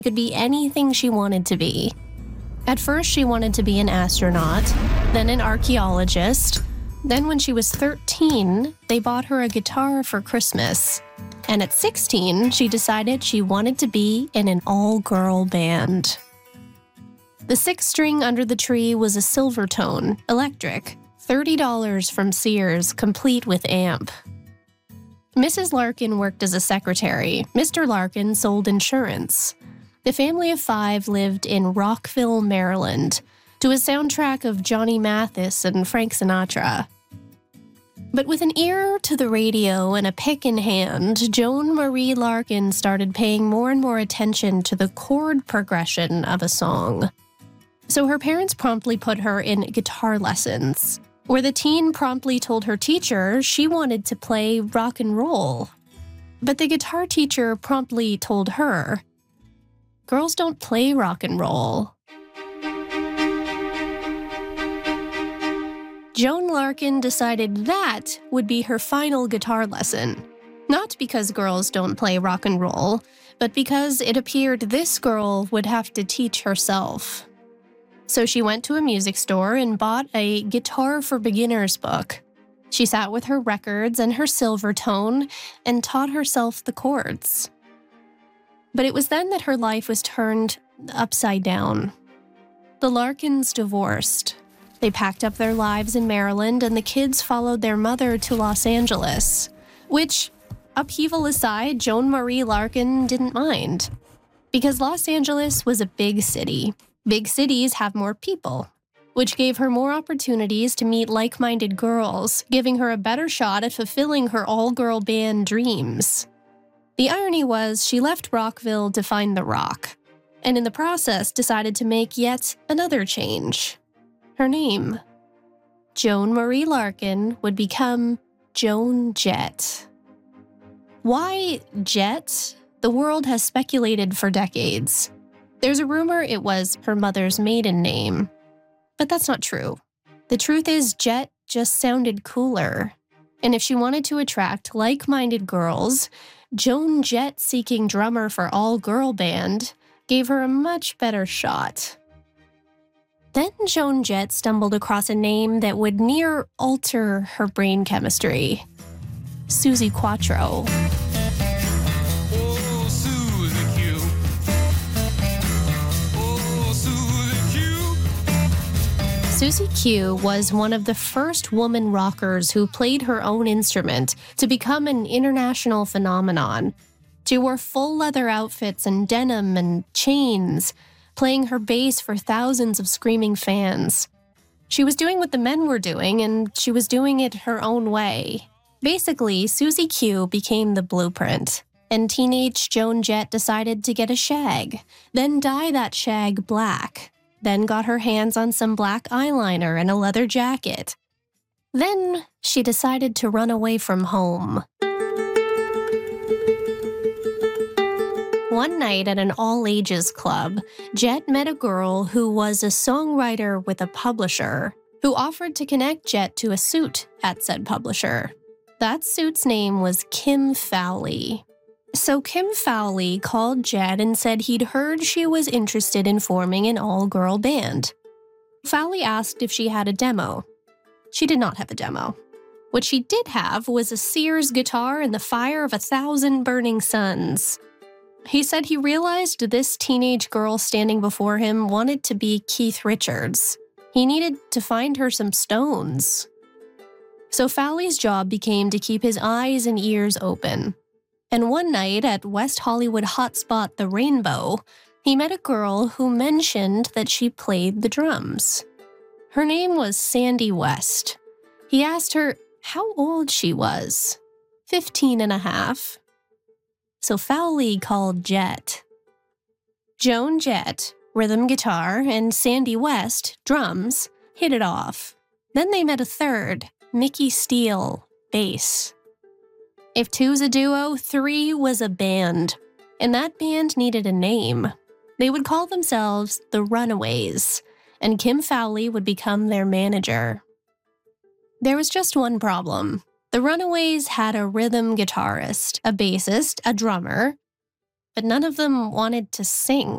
could be anything she wanted to be. At first, she wanted to be an astronaut, then an archaeologist. Then when she was 13, they bought her a guitar for Christmas. And at 16, she decided she wanted to be in an all-girl band. The 6th string under the tree was a Silvertone, electric, $30 from Sears, complete with amp. Mrs. Larkin worked as a secretary. Mr. Larkin sold insurance. The family of 5 lived in Rockville, Maryland, to a soundtrack of Johnny Mathis and Frank Sinatra. But with an ear to the radio and a pick in hand, Joan Marie Larkin started paying more and more attention to the chord progression of a song. So her parents promptly put her in guitar lessons, where the teen promptly told her teacher she wanted to play rock and roll. But the guitar teacher promptly told her, "Girls don't play rock and roll." Joan Larkin decided that would be her final guitar lesson. Not because girls don't play rock and roll, but because it appeared this girl would have to teach herself. So she went to a music store and bought a Guitar for Beginners book. She sat with her records and her Silvertone and taught herself the chords. But it was then that her life was turned upside down. The Larkins divorced. They packed up their lives in Maryland, and the kids followed their mother to Los Angeles, which, upheaval aside, Joan Marie Larkin didn't mind. Because Los Angeles was a big city. Big cities have more people, which gave her more opportunities to meet like-minded girls, giving her a better shot at fulfilling her all-girl band dreams. The irony was she left Rockville to find the rock, and in the process decided to make yet another change. Her name, Joan Marie Larkin, would become Joan Jett. Why Jett? The world has speculated for decades. There's a rumor it was her mother's maiden name, but that's not true. The truth is Jett just sounded cooler, and if she wanted to attract like-minded girls, Joan Jett seeking drummer for all-girl band gave her a much better shot. Then Joan Jett stumbled across a name that would near alter her brain chemistry. Suzi Quatro. Oh, Susie Q. Oh, Susie Q. Suzi Q was one of the first woman rockers who played her own instrument to become an international phenomenon. She wore full leather outfits and denim and chains, playing her bass for thousands of screaming fans. She was doing what the men were doing, and she was doing it her own way. Basically, Suzi Q became the blueprint, and teenage Joan Jett decided to get a shag, then dye that shag black, then got her hands on some black eyeliner and a leather jacket. Then she decided to run away from home. One night at an all-ages club, Jett met a girl who was a songwriter with a publisher, who offered to connect Jett to a suit at said publisher. That suit's name was Kim Fowley. So Kim Fowley called Jett and said he'd heard she was interested in forming an all-girl band. Fowley asked if she had a demo. She did not have a demo. What she did have was a Sears guitar and the fire of 1,000 burning suns. He said he realized this teenage girl standing before him wanted to be Keith Richards. He needed to find her some stones. So Fowley's job became to keep his eyes and ears open. And one night at West Hollywood hotspot The Rainbow, he met a girl who mentioned that she played the drums. Her name was Sandy West. He asked her how old she was. 15 and a half. So Fowley called Jett. Joan Jett, rhythm guitar, and Sandy West, drums, hit it off. Then they met a third, Mickey Steele, bass. If two's a duo, three was a band, and that band needed a name. They would call themselves the Runaways, and Kim Fowley would become their manager. There was just one problem. The Runaways had a rhythm guitarist, a bassist, a drummer, but none of them wanted to sing.